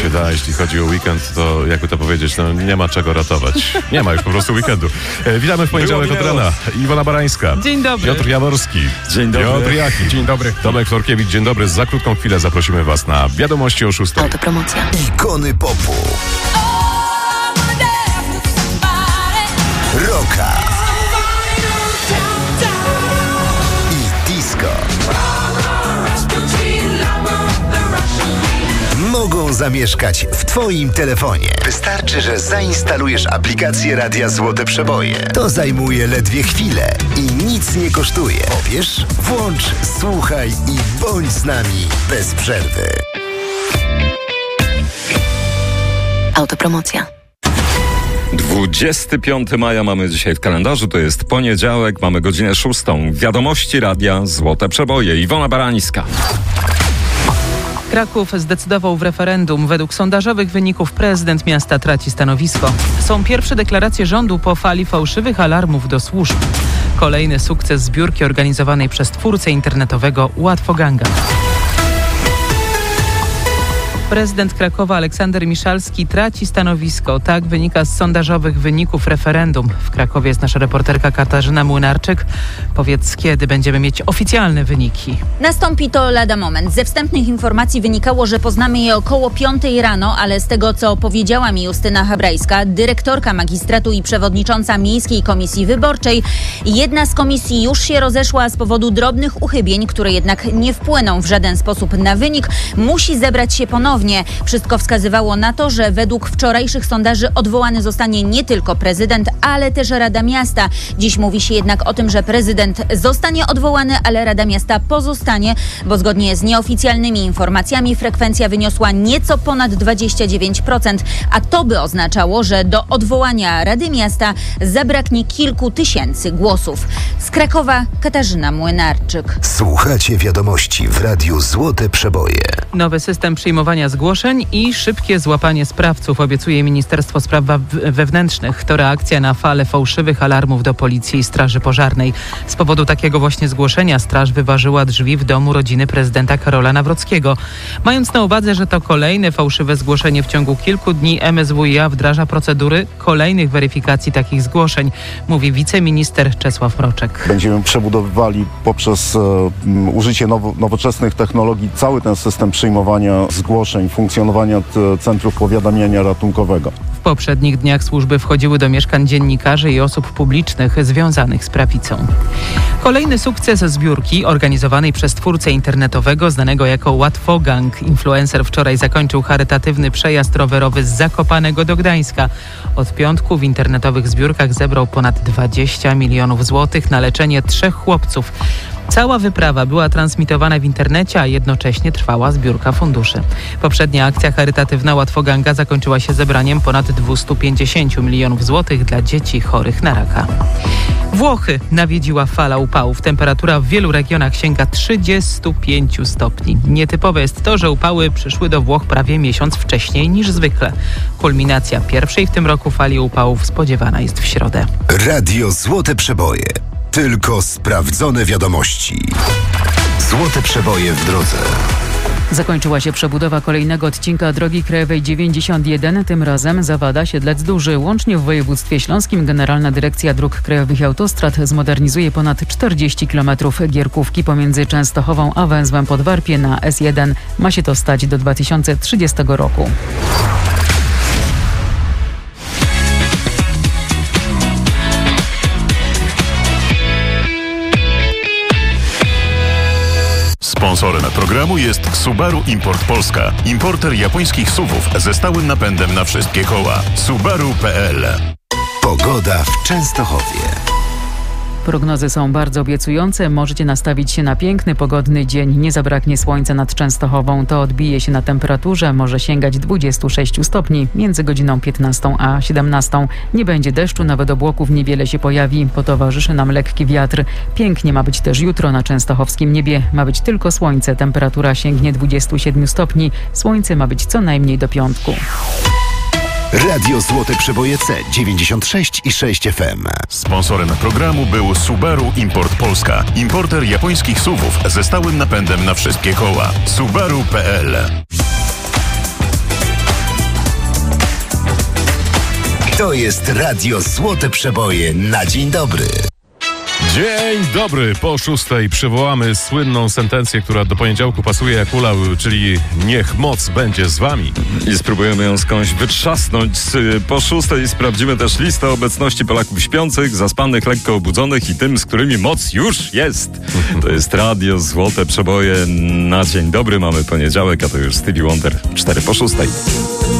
się da. Jeśli chodzi o weekend, to jakby to powiedzieć, no nie ma czego ratować. Nie ma już po prostu weekendu. Witamy w poniedziałek od rana. Iwona Barańska. Dzień dobry. Piotr Jaworski. Dzień dobry. Piotr Jaki. Dzień dobry. Tomek Florkiewicz. Dzień dobry. Za krótką chwilę zaprosimy Was na wiadomości o 6. Autopromocja. Ikony popu. Rocka. I disco. Mogą zamieszkać w Twoim telefonie. Wystarczy, że zainstalujesz aplikację Radia Złote Przeboje. To zajmuje ledwie chwilę i nic nie kosztuje. Powiesz, włącz, słuchaj i bądź z nami bez przerwy. Autopromocja. 25 maja mamy dzisiaj w kalendarzu, to jest poniedziałek, mamy godzinę 6. Wiadomości Radia Złote Przeboje. Iwona Barańska. Kraków zdecydował w referendum. Według sondażowych wyników prezydent miasta traci stanowisko. Są pierwsze deklaracje rządu po fali fałszywych alarmów do służb. Kolejny sukces zbiórki organizowanej przez twórcę internetowego Łatwoganga. Prezydent Krakowa Aleksander Miszalski traci stanowisko. Tak wynika z sondażowych wyników referendum. W Krakowie jest nasza reporterka Katarzyna Młynarczyk. Powiedz, kiedy będziemy mieć oficjalne wyniki? Nastąpi to lada moment. Ze wstępnych informacji wynikało, że poznamy je około 5 rano, ale z tego, co powiedziała mi Justyna Hebrajska, dyrektorka magistratu i przewodnicząca Miejskiej Komisji Wyborczej, jedna z komisji już się rozeszła z powodu drobnych uchybień, które jednak nie wpłyną w żaden sposób na wynik. Musi zebrać się ponownie. Wszystko wskazywało na to, że według wczorajszych sondaży odwołany zostanie nie tylko prezydent, ale też Rada Miasta. Dziś mówi się jednak o tym, że prezydent zostanie odwołany, ale Rada Miasta pozostanie, bo zgodnie z nieoficjalnymi informacjami frekwencja wyniosła nieco ponad 29%, a to by oznaczało, że do odwołania Rady Miasta zabraknie kilku tysięcy głosów. Z Krakowa Katarzyna Młynarczyk. Słuchacie wiadomości w Radiu Złote Przeboje. Nowy system przyjmowania zgłoszeń i szybkie złapanie sprawców, obiecuje Ministerstwo Spraw Wewnętrznych. To reakcja na falę fałszywych alarmów do Policji i Straży Pożarnej. Z powodu takiego właśnie zgłoszenia straż wyważyła drzwi w domu rodziny prezydenta Karola Nawrockiego. Mając na uwadze, że to kolejne fałszywe zgłoszenie w ciągu kilku dni, MSWiA wdraża procedury kolejnych weryfikacji takich zgłoszeń, mówi wiceminister Czesław Mroczek. Będziemy przebudowywali poprzez użycie nowoczesnych technologii cały ten system przyjmowania zgłoszeń, funkcjonowania centrów powiadamiania ratunkowego. W poprzednich dniach służby wchodziły do mieszkań dziennikarzy i osób publicznych związanych z prawicą. Kolejny sukces zbiórki organizowanej przez twórcę internetowego znanego jako Łatwogang. Influencer wczoraj zakończył charytatywny przejazd rowerowy z Zakopanego do Gdańska. Od piątku w internetowych zbiórkach zebrał ponad 20 milionów złotych na leczenie 3 chłopców. Cała wyprawa była transmitowana w internecie, a jednocześnie trwała zbiórka funduszy. Poprzednia akcja charytatywna Łatwoganga zakończyła się zebraniem ponad 250 milionów złotych dla dzieci chorych na raka. Włochy nawiedziła fala upałów. Temperatura w wielu regionach sięga 35 stopni. Nietypowe jest to, że upały przyszły do Włoch prawie miesiąc wcześniej niż zwykle. Kulminacja pierwszej w tym roku fali upałów spodziewana jest w środę. Radio Złote Przeboje. Tylko sprawdzone wiadomości. Złote Przeboje w drodze. Zakończyła się przebudowa kolejnego odcinka drogi krajowej 91, tym razem Zawada - Siedlec Duży. Łącznie w województwie śląskim Generalna Dyrekcja Dróg Krajowych i Autostrad zmodernizuje ponad 40 km Gierkówki pomiędzy Częstochową a węzłem Podwarpie na S1. Ma się to stać do 2030 roku. Sponsorem programu jest Subaru Import Polska. Importer japońskich SUV-ów ze stałym napędem na wszystkie koła. Subaru.pl. Pogoda w Częstochowie. Prognozy są bardzo obiecujące. Możecie nastawić się na piękny, pogodny dzień. Nie zabraknie słońca nad Częstochową. To odbije się na temperaturze. Może sięgać 26 stopni. Między godziną 15 a 17. Nie będzie deszczu, nawet obłoków niewiele się pojawi. Potowarzyszy nam lekki wiatr. Pięknie ma być też jutro na częstochowskim niebie. Ma być tylko słońce. Temperatura sięgnie 27 stopni. Słońce ma być co najmniej do piątku. Radio Złote Przeboje C 96,6 FM. Sponsorem programu był Subaru Import Polska. Importer japońskich SUV-ów ze stałym napędem na wszystkie koła. Subaru.pl. To jest Radio Złote Przeboje na dzień dobry. Dzień dobry, po 6:00 przywołamy słynną sentencję, która do poniedziałku pasuje jak ulał, czyli niech moc będzie z wami. I spróbujemy ją skądś wytrzasnąć. Po 6:00 sprawdzimy też listę obecności Polaków śpiących, zaspanych, lekko obudzonych i tym, z którymi moc już jest. To jest Radio Złote Przeboje na dzień dobry. Mamy poniedziałek, a to już Stevie Wonder 4 po 6:00.